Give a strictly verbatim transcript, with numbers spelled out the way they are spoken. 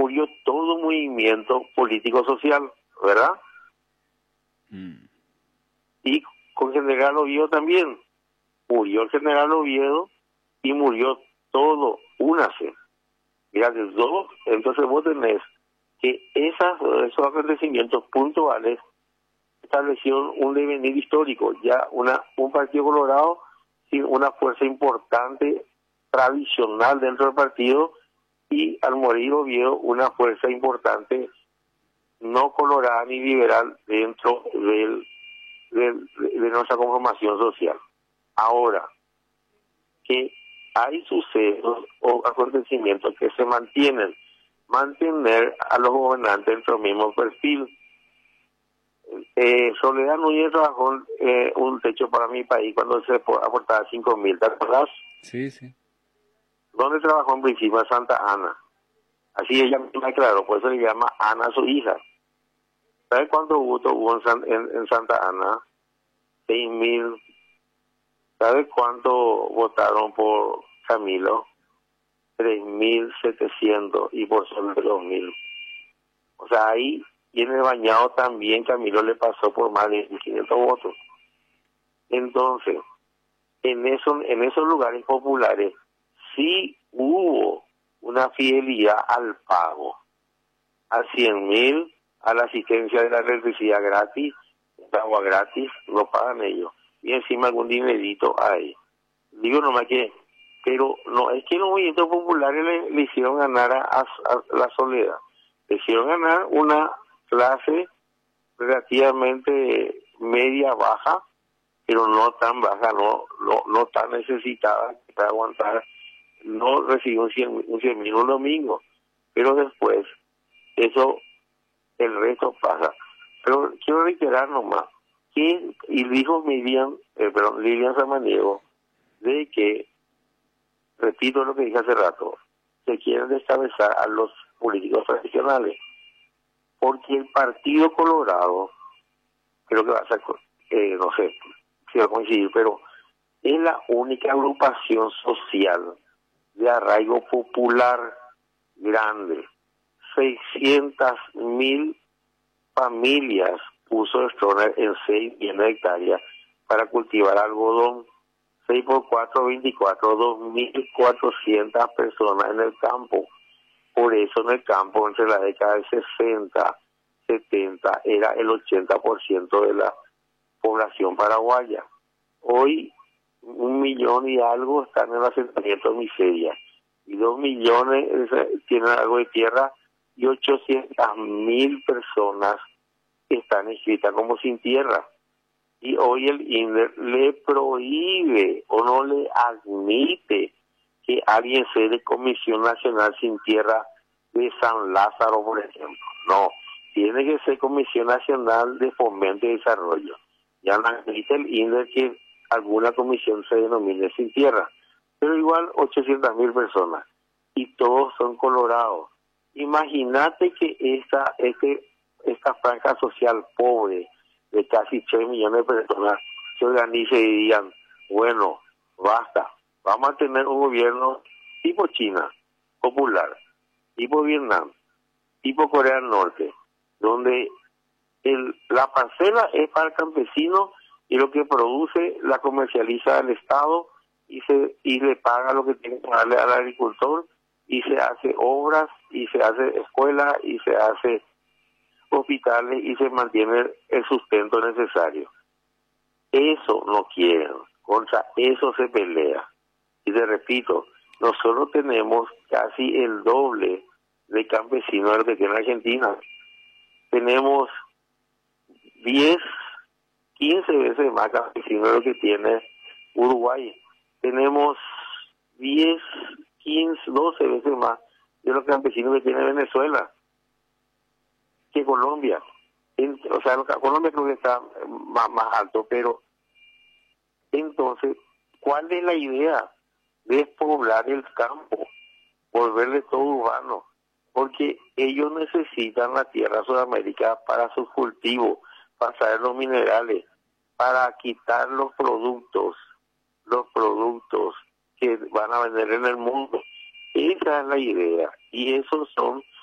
murió todo movimiento político-social, ¿verdad? Mm. Y con General Oviedo también. Murió el General Oviedo y murió todo UNACE. Mira, de dos, entonces vos tenés que esas, esos acontecimientos puntuales establecieron un devenir histórico, ya una un Partido Colorado sin una fuerza importante tradicional dentro del partido, y al morir Oviedo una fuerza importante no colorada ni liberal dentro del, del, de nuestra conformación social. Ahora, que hay sucesos o acontecimientos que se mantienen, mantener a los gobernantes dentro del mismo perfil. Eh, Soledad Núñez trabajó eh, un techo para mi país cuando se aportaba cinco mil, ¿te acuerdas? Sí, sí. ¿Dónde trabajó en principio? En Santa Ana. Así ella me aclaró, por eso le llama Ana a su hija. ¿Sabes cuánto votos hubo en, San, en, en Santa Ana? Seis mil. ¿Sabes cuánto votaron por Camilo? Tres mil setecientos, y por solo dos mil. O sea, ahí tiene bañado también, Camilo le pasó por más de quinientos votos. Entonces, en, eso, en esos lugares populares sí hubo una fidelidad al pago, a cien mil, a la asistencia de la electricidad gratis, el agua gratis, lo pagan ellos, y encima algún dinerito hay. Digo nomás que, pero no, es que los movimientos populares le, le hicieron ganar a, a, a la Soledad, le hicieron ganar una clase relativamente media baja, pero no tan baja, no no, no tan necesitada para aguantar. No recibió un cien mil un domingo, pero después eso, el resto pasa. Pero quiero reiterar nomás que, y dijo Miriam, eh, perdón, Lilian Samaniego, de que, repito lo que dije hace rato, se quieren descabezar a los políticos tradicionales, porque el Partido Colorado, creo que va a ser, eh, no sé si va a coincidir, pero es la única agrupación social de arraigo popular grande. seiscientas mil familias puso Stroessner en seis millones de hectáreas para cultivar algodón. seis por cuatro, veinticuatro, dos mil cuatrocientas personas en el campo. Por eso en el campo, entre la década de sesenta, setenta, era el ochenta por ciento de la población paraguaya. Hoy un millón y algo están en el asentamiento de miseria, y dos millones tienen algo de tierra, y ochocientas mil personas están inscritas como sin tierra. Y hoy el I N D E le prohíbe o no le admite que alguien sea de Comisión Nacional Sin Tierra de San Lázaro, por ejemplo. No, tiene que ser Comisión Nacional de Fomento y Desarrollo. Ya no admite el I N D E que alguna comisión se denomine Sin Tierra, pero igual ochocientas mil personas, y todos son colorados. Imagínate que esta este esta franja social pobre de casi tres millones de personas se organice y digan, bueno, basta, vamos a tener un gobierno tipo China, popular, tipo Vietnam, tipo Corea del Norte, donde el, la parcela es para el campesino, y lo que produce la comercializa el Estado, y se y le paga lo que tiene que pagarle al agricultor, y se hace obras, y se hace escuelas, y se hace hospitales, y se mantiene el sustento necesario. Eso no quieren, contra eso se pelea. Y te repito, nosotros tenemos casi el doble de campesinos de lo que tiene Argentina. Tenemos diez, quince veces más campesinos de lo que tiene Uruguay. Tenemos diez, quince, doce veces más de los campesinos que tiene Venezuela, que Colombia. En, o sea, Colombia creo que está más, más alto, pero entonces, ¿cuál es la idea? Despoblar el campo, volverle todo urbano, porque ellos necesitan la tierra de Sudamérica para sus cultivos, para extraer los minerales, para quitar los productos, los productos que van a vender en el mundo. Esa es la idea, y esos son